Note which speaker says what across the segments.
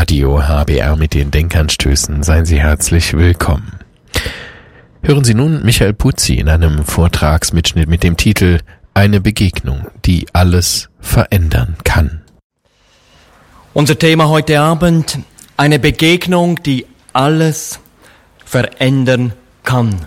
Speaker 1: Radio HBR mit den Denkanstößen. Seien Sie herzlich willkommen. Hören Sie nun Michael Puzzi in einem Vortragsmitschnitt mit dem Titel Eine Begegnung, die alles verändern kann.
Speaker 2: Unser Thema heute Abend, eine Begegnung, die alles verändern kann.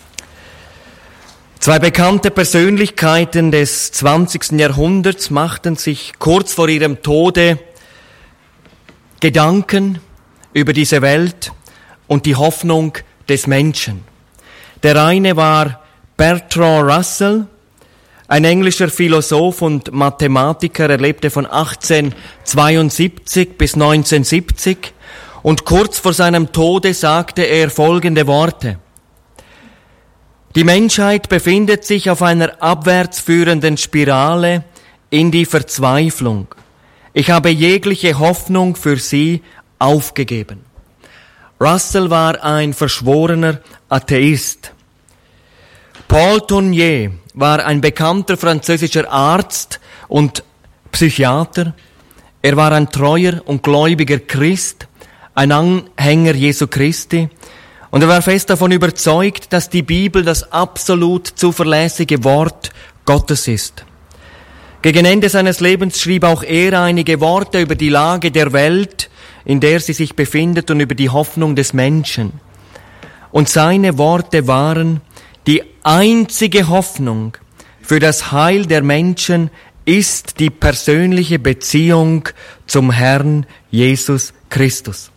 Speaker 2: Zwei bekannte Persönlichkeiten des 20. Jahrhunderts machten sich kurz vor ihrem Tode Gedanken über diese Welt und die Hoffnung des Menschen. Der eine war Bertrand Russell, ein englischer Philosoph und Mathematiker. Er lebte von 1872 bis 1970 und kurz vor seinem Tode sagte er folgende Worte: Die Menschheit befindet sich auf einer abwärts führenden Spirale in die Verzweiflung. Ich habe jegliche Hoffnung für sie aufgegeben. Russell war ein verschworener Atheist. Paul Tournier war ein bekannter französischer Arzt und Psychiater. Er war ein treuer und gläubiger Christ, ein Anhänger Jesu Christi. Und er war fest davon überzeugt, dass die Bibel das absolut zuverlässige Wort Gottes ist. Gegen Ende seines Lebens schrieb auch er einige Worte über die Lage der Welt, in der sie sich befindet, und über die Hoffnung des Menschen. Und seine Worte waren: Die einzige Hoffnung für das Heil der Menschen ist die persönliche Beziehung zum Herrn Jesus Christus.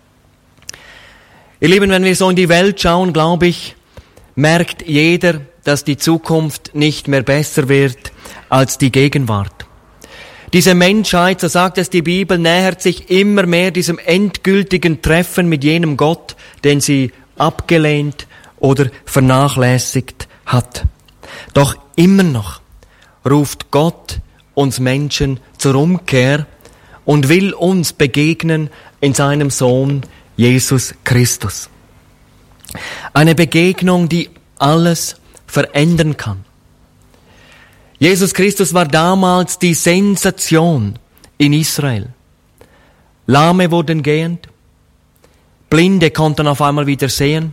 Speaker 2: Ihr Lieben, wenn wir so in die Welt schauen, glaube ich, merkt jeder, dass die Zukunft nicht mehr besser wird als die Gegenwart. Diese Menschheit, so sagt es die Bibel, nähert sich immer mehr diesem endgültigen Treffen mit jenem Gott, den sie abgelehnt oder vernachlässigt hat. Doch immer noch ruft Gott uns Menschen zur Umkehr und will uns begegnen in seinem Sohn Jesus Christus. Eine Begegnung, die alles verändern kann. Jesus Christus war damals die Sensation in Israel. Lahme wurden gehend, Blinde konnten auf einmal wieder sehen.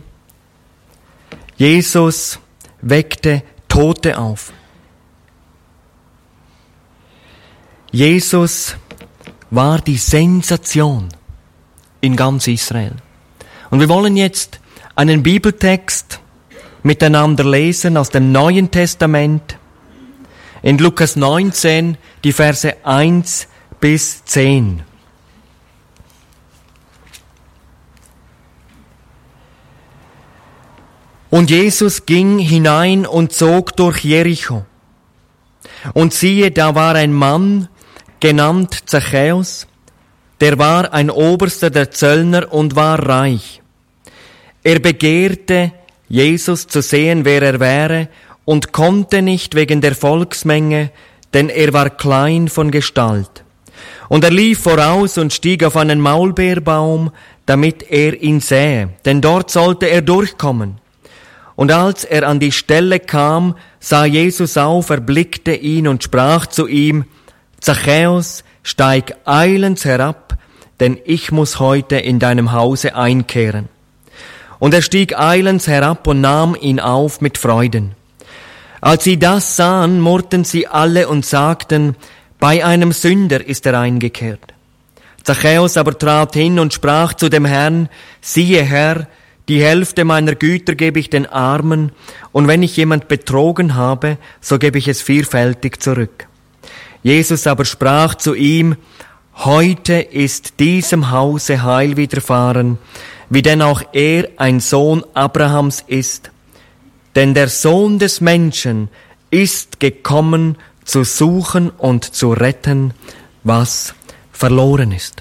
Speaker 2: Jesus weckte Tote auf. Jesus war die Sensation in ganz Israel. Und wir wollen jetzt einen Bibeltext miteinander lesen aus dem Neuen Testament in Lukas 19, die Verse 1 bis 10. Und Jesus ging hinein und zog durch Jericho. Und siehe, da war ein Mann, genannt Zachäus, der war ein Oberster der Zöllner und war reich. Er begehrte, Jesus zu sehen, wer er wäre, und konnte nicht wegen der Volksmenge, denn er war klein von Gestalt. Und er lief voraus und stieg auf einen Maulbeerbaum, damit er ihn sähe, denn dort sollte er durchkommen. Und als er an die Stelle kam, sah Jesus auf, erblickte ihn und sprach zu ihm: Zachäus, steig eilends herab, denn ich muss heute in deinem Hause einkehren. Und er stieg eilends herab und nahm ihn auf mit Freuden. Als sie das sahen, murrten sie alle und sagten: Bei einem Sünder ist er eingekehrt. Zachäus aber trat hin und sprach zu dem Herrn: Siehe, Herr, die Hälfte meiner Güter gebe ich den Armen, und wenn ich jemand betrogen habe, so gebe ich es vierfältig zurück. Jesus aber sprach zu ihm: Heute ist diesem Hause Heil widerfahren, wie denn auch er ein Sohn Abrahams ist. Denn der Sohn des Menschen ist gekommen, zu suchen und zu retten, was verloren ist.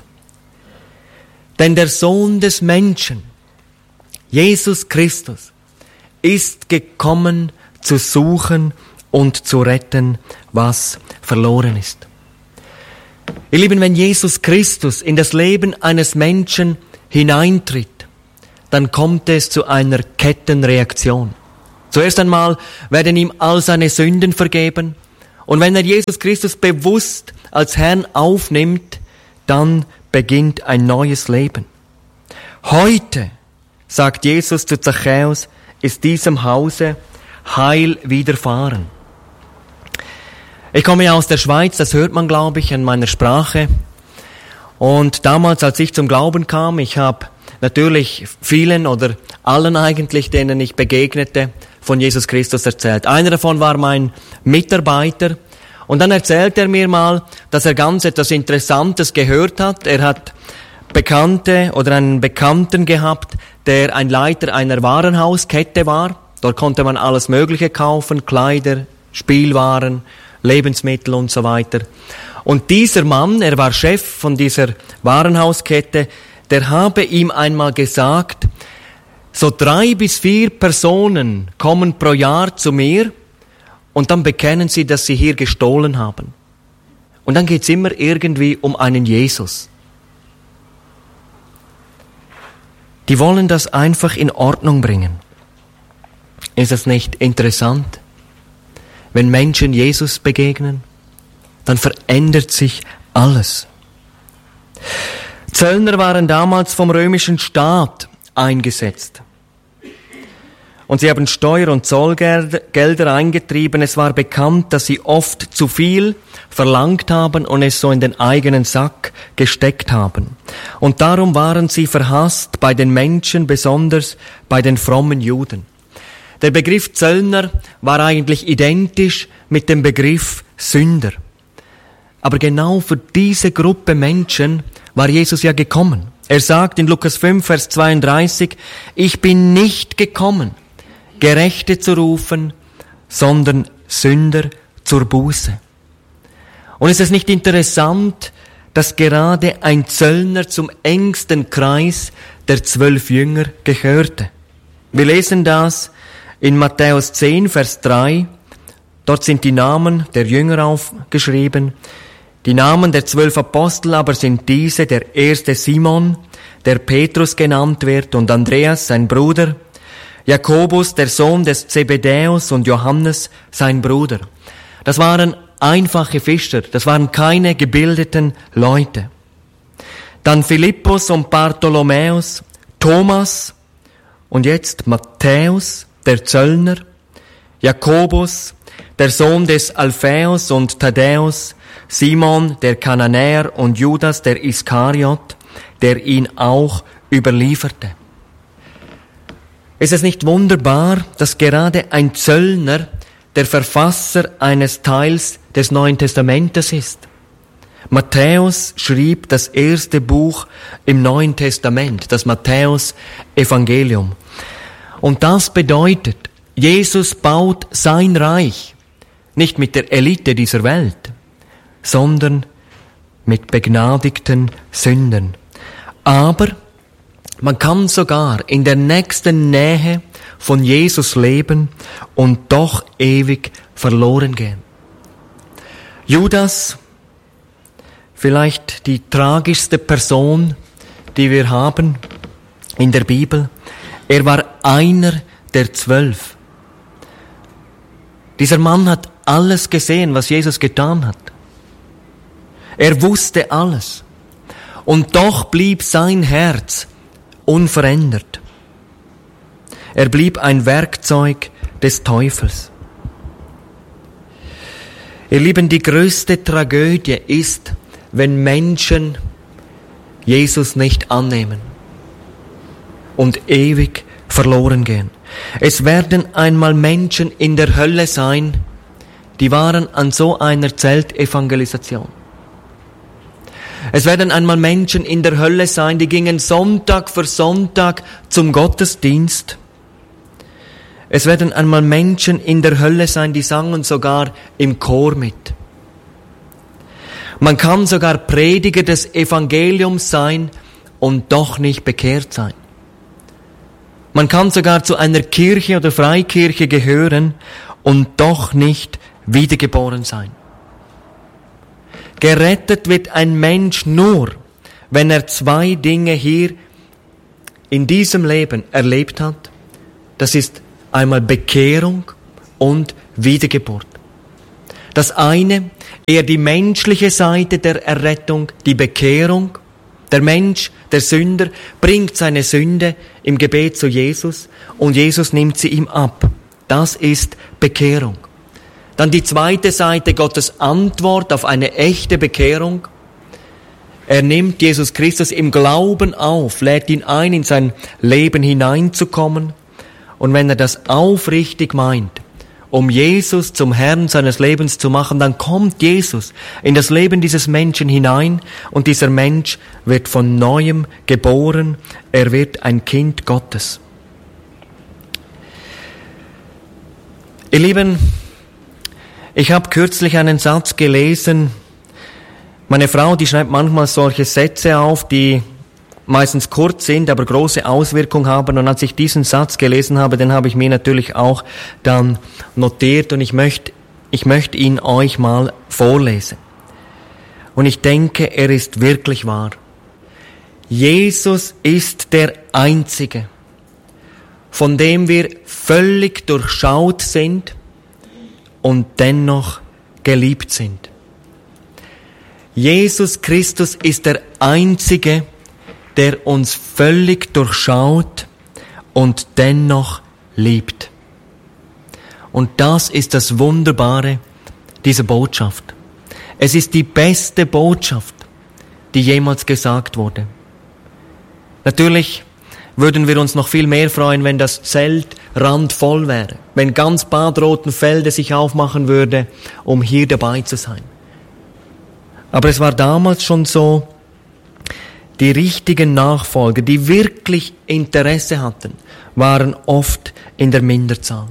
Speaker 2: Denn der Sohn des Menschen, Jesus Christus, ist gekommen, zu suchen und zu retten, was verloren ist. Ihr Lieben, wenn Jesus Christus in das Leben eines Menschen hineintritt, dann kommt es zu einer Kettenreaktion. Zuerst einmal werden ihm all seine Sünden vergeben. Und wenn er Jesus Christus bewusst als Herrn aufnimmt, dann beginnt ein neues Leben. Heute, sagt Jesus zu Zachäus, ist diesem Hause Heil widerfahren. Ich komme ja aus der Schweiz, das hört man, glaube ich, an meiner Sprache. Und damals, als ich zum Glauben kam, ich habe natürlich vielen oder allen eigentlich, denen ich begegnete, von Jesus Christus erzählt. Einer davon war mein Mitarbeiter. Und dann erzählt er mir mal, dass er ganz etwas Interessantes gehört hat. Er hat Bekannte oder einen Bekannten gehabt, der ein Leiter einer Warenhauskette war. Dort konnte man alles Mögliche kaufen, Kleider, Spielwaren, Lebensmittel und so weiter. Und dieser Mann, er war Chef von dieser Warenhauskette, der habe ihm einmal gesagt, so 3 bis 4 Personen kommen pro Jahr zu mir und dann bekennen sie, dass sie hier gestohlen haben. Und dann geht's immer irgendwie um einen Jesus. Die wollen das einfach in Ordnung bringen. Ist es nicht interessant? Wenn Menschen Jesus begegnen, dann verändert sich alles. Zöllner waren damals vom römischen Staat eingesetzt. Und sie haben Steuer- und Zollgelder eingetrieben. Es war bekannt, dass sie oft zu viel verlangt haben und es so in den eigenen Sack gesteckt haben. Und darum waren sie verhasst bei den Menschen, besonders bei den frommen Juden. Der Begriff Zöllner war eigentlich identisch mit dem Begriff Sünder. Aber genau für diese Gruppe Menschen war Jesus ja gekommen. Er sagt in Lukas 5, Vers 32, ich bin nicht gekommen, Gerechte zu rufen, sondern Sünder zur Buße. Und ist es nicht interessant, dass gerade ein Zöllner zum engsten Kreis der 12 Jünger gehörte? Wir lesen das in Matthäus 10, Vers 3. Dort sind die Namen der Jünger aufgeschrieben. Die Namen der 12 Apostel aber sind diese, der erste Simon, der Petrus genannt wird, und Andreas, sein Bruder, Jakobus, der Sohn des Zebedäus, und Johannes, sein Bruder. Das waren einfache Fischer, das waren keine gebildeten Leute. Dann Philippus und Bartholomäus, Thomas und jetzt Matthäus, der Zöllner, Jakobus, der Sohn des Alphaeus und Thaddäus, Simon, der Kananäer, und Judas, der Iskariot, der ihn auch überlieferte. Ist es nicht wunderbar, dass gerade ein Zöllner der Verfasser eines Teils des Neuen Testamentes ist? Matthäus schrieb das erste Buch im Neuen Testament, das Matthäus-Evangelium. Und das bedeutet, Jesus baut sein Reich nicht mit der Elite dieser Welt, sondern mit begnadigten Sündern. Aber man kann sogar in der nächsten Nähe von Jesus leben und doch ewig verloren gehen. Judas, vielleicht die tragischste Person, die wir haben in der Bibel, er war einer der 12. Dieser Mann hat alles gesehen, was Jesus getan hat. Er wusste alles. Und doch blieb sein Herz unverändert. Er blieb ein Werkzeug des Teufels. Ihr Lieben, die größte Tragödie ist, wenn Menschen Jesus nicht annehmen und ewig verloren gehen. Es werden einmal Menschen in der Hölle sein, die waren an so einer Zeltevangelisation. Es werden einmal Menschen in der Hölle sein, die gingen Sonntag für Sonntag zum Gottesdienst. Es werden einmal Menschen in der Hölle sein, die sangen sogar im Chor mit. Man kann sogar Prediger des Evangeliums sein und doch nicht bekehrt sein. Man kann sogar zu einer Kirche oder Freikirche gehören und doch nicht wiedergeboren sein. Gerettet wird ein Mensch nur, wenn er 2 Dinge hier in diesem Leben erlebt hat. Das ist einmal Bekehrung und Wiedergeburt. Das eine, eher die menschliche Seite der Errettung, die Bekehrung, Der Mensch, der Sünder, bringt seine Sünde im Gebet zu Jesus und Jesus nimmt sie ihm ab. Das ist Bekehrung. Dann die zweite Seite, Gottes Antwort auf eine echte Bekehrung. Er nimmt Jesus Christus im Glauben auf, lädt ihn ein, in sein Leben hineinzukommen. Und wenn er das aufrichtig meint, um Jesus zum Herrn seines Lebens zu machen, dann kommt Jesus in das Leben dieses Menschen hinein und dieser Mensch wird von Neuem geboren. Er wird ein Kind Gottes. Ihr Lieben, ich habe kürzlich einen Satz gelesen. Meine Frau, die schreibt manchmal solche Sätze auf, die meistens kurz sind, aber große Auswirkungen haben. Und als ich diesen Satz gelesen habe, den habe ich mir natürlich auch dann notiert und ich möchte ihn euch mal vorlesen. Und ich denke, er ist wirklich wahr. Jesus ist der Einzige, von dem wir völlig durchschaut sind und dennoch geliebt sind. Jesus Christus ist der Einzige, der uns völlig durchschaut und dennoch liebt. Und das ist das Wunderbare dieser Botschaft. Es ist die beste Botschaft, die jemals gesagt wurde. Natürlich würden wir uns noch viel mehr freuen, wenn das Zelt randvoll wäre, wenn ganz Bad Rotenfelde sich aufmachen würde, um hier dabei zu sein. Aber es war damals schon so, die richtigen Nachfolger, die wirklich Interesse hatten, waren oft in der Minderzahl.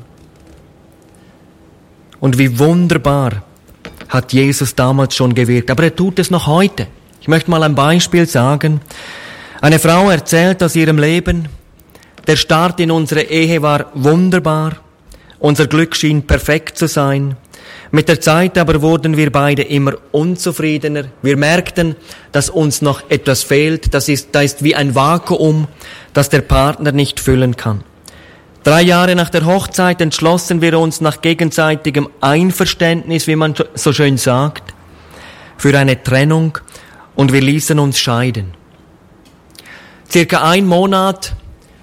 Speaker 2: Und wie wunderbar hat Jesus damals schon gewirkt. Aber er tut es noch heute. Ich möchte mal ein Beispiel sagen. Eine Frau erzählt aus ihrem Leben, der Start in unsere Ehe war wunderbar. Unser Glück schien perfekt zu sein. Mit der Zeit aber wurden wir beide immer unzufriedener. Wir merkten, dass uns noch etwas fehlt. Da ist wie ein Vakuum, das der Partner nicht füllen kann. 3 Jahre nach der Hochzeit entschlossen wir uns nach gegenseitigem Einverständnis, wie man so schön sagt, für eine Trennung und wir ließen uns scheiden. Circa 1 Monat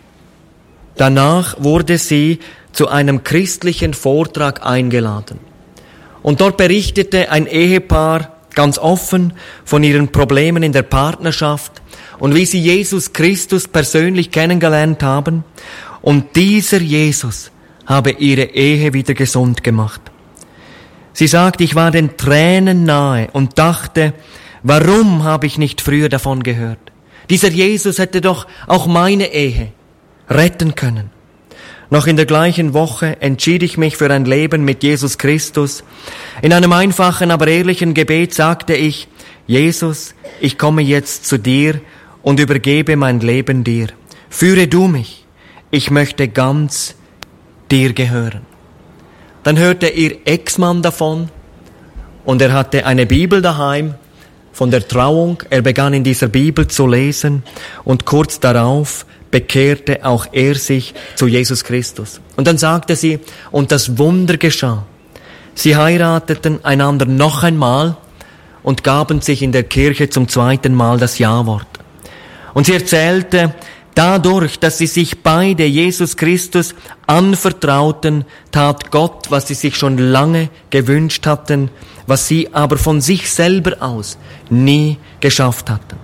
Speaker 2: danach wurde sie zu einem christlichen Vortrag eingeladen. Und dort berichtete ein Ehepaar ganz offen von ihren Problemen in der Partnerschaft und wie sie Jesus Christus persönlich kennengelernt haben. Und dieser Jesus habe ihre Ehe wieder gesund gemacht. Sie sagt, ich war den Tränen nahe und dachte, warum habe ich nicht früher davon gehört? Dieser Jesus hätte doch auch meine Ehe retten können. Noch in der gleichen Woche entschied ich mich für ein Leben mit Jesus Christus. In einem einfachen, aber ehrlichen Gebet sagte ich, Jesus, ich komme jetzt zu dir und übergebe mein Leben dir. Führe du mich. Ich möchte ganz dir gehören. Dann hörte ihr Ex-Mann davon und er hatte eine Bibel daheim von der Trauung. Er begann in dieser Bibel zu lesen und kurz darauf bekehrte auch er sich zu Jesus Christus. Und dann sagte sie, und das Wunder geschah. Sie heirateten einander noch einmal und gaben sich in der Kirche zum 2. Mal das Ja-Wort. Und sie erzählte, dadurch, dass sie sich beide Jesus Christus anvertrauten, tat Gott, was sie sich schon lange gewünscht hatten, was sie aber von sich selber aus nie geschafft hatten.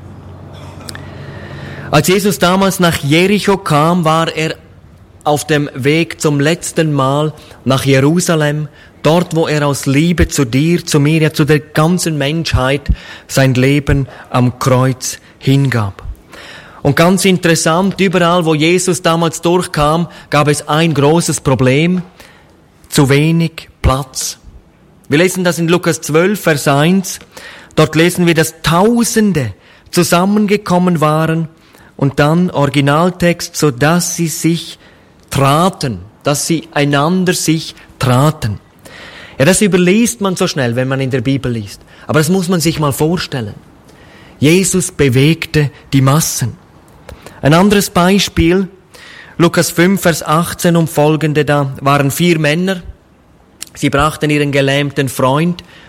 Speaker 2: Als Jesus damals nach Jericho kam, war er auf dem Weg zum letzten Mal nach Jerusalem, dort, wo er aus Liebe zu dir, zu mir, ja zu der ganzen Menschheit sein Leben am Kreuz hingab. Und ganz interessant, überall, wo Jesus damals durchkam, gab es ein großes Problem: zu wenig Platz. Wir lesen das in Lukas 12, Vers 1. Dort lesen wir, dass Tausende zusammengekommen waren und dann Originaltext, so dass sie sich traten, dass sie einander sich traten. Ja, das überliest man so schnell, wenn man in der Bibel liest. Aber das muss man sich mal vorstellen. Jesus bewegte die Massen. Ein anderes Beispiel, Lukas 5, Vers 18 und folgende, da waren 4 Männer. Sie brachten ihren gelähmten Freund